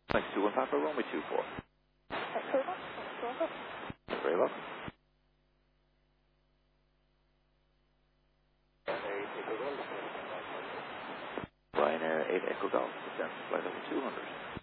Thanks, 21 Papa, runway 24. Very welcome. Ryanair 8 Echo Golf, descent flight level 200.